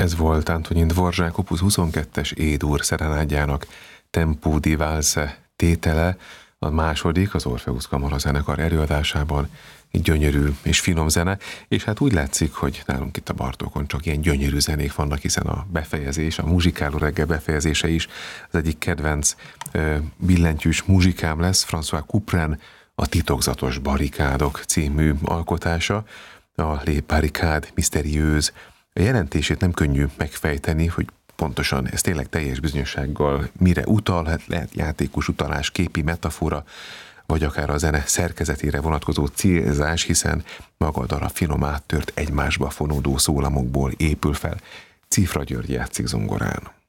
Ez volt Antonin Dvorak opus 22-es E-dur szerenádjának Tempo di Valse tétele, a második az Orpheus Kamarazenekar előadásában. Gyönyörű és finom zene, és hát úgy látszik, hogy nálunk itt a Bartókon csak ilyen gyönyörű zenék vannak, hiszen a befejezés, a muzsikáló reggel befejezése is az egyik kedvenc billentyűs muzsikám lesz, François Couperin a Titokzatos barikádok című alkotása, a Les Barricades Mystérieuses. A jelentését nem könnyű megfejteni, hogy pontosan ez tényleg teljes bizonyossággal mire utal, lehet játékos utalás, képi metafora, vagy akár a zene szerkezetére vonatkozó célzás, hiszen maga a darab finom áttört egymásba fonódó szólamokból épül fel. Cifra György játszik zongorán.